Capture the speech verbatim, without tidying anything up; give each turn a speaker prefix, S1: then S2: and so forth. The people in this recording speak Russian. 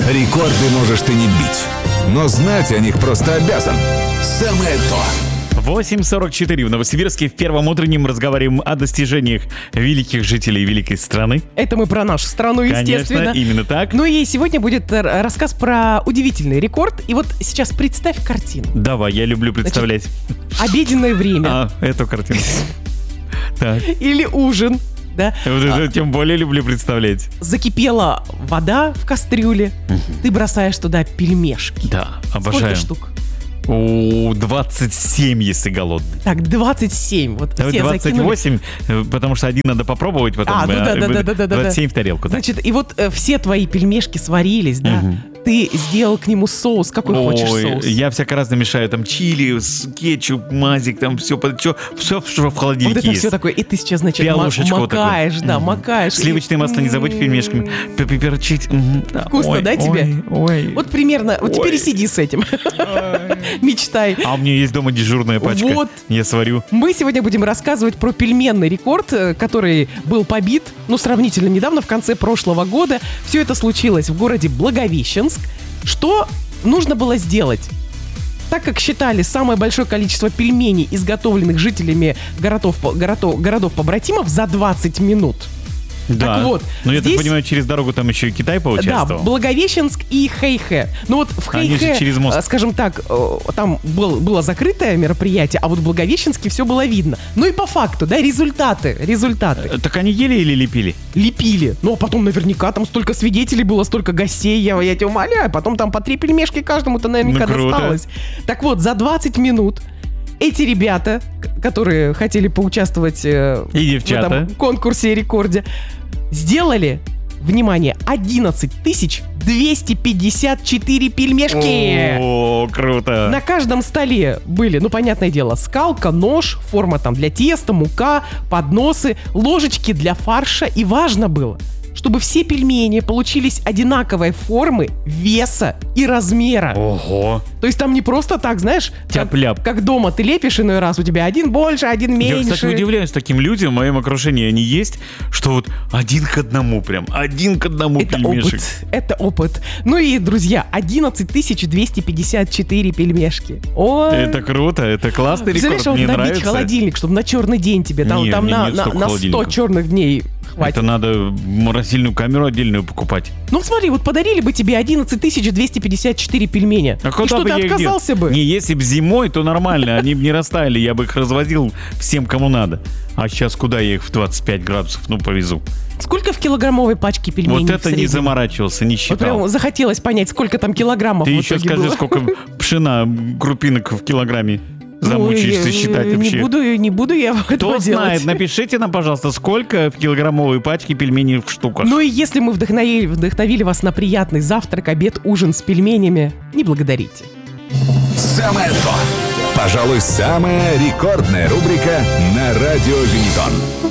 S1: Рекорды можешь ты не бить, но знать о них просто обязан. Самое то.
S2: восемь сорок четыре в Новосибирске. В первом утреннем разговариваем о достижениях великих жителей великой страны.
S3: Это мы про нашу страну, естественно.
S2: Конечно, именно так.
S3: Ну и сегодня будет рассказ про удивительный рекорд. И вот сейчас представь картину.
S2: Давай, я люблю представлять.
S3: Значит, обеденное время.
S2: А, эту картину. Так.
S3: Или ужин. Да?
S2: Вот это тем более люблю представлять.
S3: Закипела вода в кастрюле. Ты бросаешь туда пельмешки.
S2: Да, обожаю.
S3: Сколько штук?
S2: О, двадцать семь, если голодный.
S3: Так, двадцать семь. Вот все
S2: двадцать восемь, закинули. Потому что один надо попробовать, потом
S3: а, ну да, да, да, да, да,
S2: двадцать семь в тарелку. Да.
S3: Значит, и вот э, все твои пельмешки сварились, да? Угу. Ты сделал к нему соус. Какой
S2: Ой,
S3: хочешь соус?
S2: Я всяко разно мешаю. Там чили, кетчуп, мазик, там все, все, все, что в холодильнике
S3: вот это
S2: есть.
S3: Все такое. И ты сейчас, значит,
S2: Пиалушечку
S3: макаешь,
S2: вот
S3: да,
S2: угу.
S3: макаешь.
S2: Сливочное
S3: и...
S2: масло не забудь пельмешками. Перчить. Угу, да.
S3: Вкусно,
S2: ой,
S3: да, тебе?
S2: Ой, ой.
S3: Вот примерно. Вот теперь и сиди с этим. Мечтай.
S2: А у меня есть дома дежурная пачка.
S3: Вот.
S2: Я сварю.
S3: Мы сегодня будем рассказывать про пельменный рекорд, который был побит, ну, сравнительно недавно, в конце прошлого года. Все это случилось в городе Благовещенск. Что нужно было сделать? Так как считали самое большое количество пельменей, изготовленных жителями городов, городов, городов-побратимов, за двадцать минут.
S2: Да,
S3: так вот,
S2: но я
S3: здесь...
S2: так понимаю, через дорогу там еще и Китай поучаствовал.
S3: Да, Благовещенск и Хэйхэ. Ну вот в Хэйхэ, скажем так, там был, было закрытое мероприятие, а вот в Благовещенске все было видно. Ну и по факту, да, результаты, результаты.
S2: Так они ели или лепили?
S3: Лепили. Ну а потом наверняка там столько свидетелей было, столько гостей, я, я тебя умоляю. Потом там по три пельмешки каждому-то наверняка ну, досталось. Так вот, за двадцать минут эти ребята, которые хотели поучаствовать э, в этом конкурсе и рекорде, сделали, внимание, одиннадцать тысяч двести пятьдесят четыре пельмешки.
S2: О, круто.
S3: На каждом столе были, ну, понятное дело, скалка, нож, форма там для теста, мука, подносы, ложечки для фарша. И важно было, чтобы все пельмени получились одинаковой формы, веса и размера.
S2: Ого.
S3: То есть там не просто так, знаешь, как,
S2: Тяп-ляп.
S3: как дома ты лепишь иной раз, у тебя один больше, один меньше.
S2: Я, кстати, удивляюсь таким людям, в моем окружении они есть, что вот один к одному прям, один к одному
S3: это
S2: пельмешек.
S3: Опыт, это опыт. Ну и, друзья, одиннадцать тысяч двести пятьдесят четыре пельмешки. Ой.
S2: Это круто, это классный рекорд,
S3: мне
S2: мне
S3: набить
S2: нравится.
S3: холодильник, чтобы на черный день тебе, там,
S2: не,
S3: там на, на, на сто черных дней хватит.
S2: Это надо морозильную камеру отдельную покупать.
S3: Ну смотри, вот подарили бы тебе одиннадцать тысяч двести пятьдесят четыре пельменя.
S2: А
S3: и что, ты отказался бы?
S2: Не, если бы зимой, то нормально, они бы не растаяли, я бы их развозил всем, кому надо. А сейчас куда я их в двадцать пять градусов, ну, повезу?
S3: Сколько в килограммовой пачке пельменей?
S2: Вот это не заморачивался, не считал.
S3: Вот прям захотелось понять, сколько там килограммов
S2: Ты
S3: в
S2: еще
S3: итоге
S2: скажи,
S3: было.
S2: сколько пшена, крупинок в килограмме. Замучаешься
S3: ну,
S2: считать
S3: не
S2: вообще.
S3: Буду, не буду я этого
S2: Кто
S3: делать.
S2: знает, напишите нам, пожалуйста, сколько в килограммовой пачке пельменей в штуках.
S3: Ну и если мы вдохновили, вдохновили вас на приятный завтрак, обед, ужин с пельменями, не благодарите.
S1: Самое то. Пожалуй, самая рекордная рубрика на радио Юникон.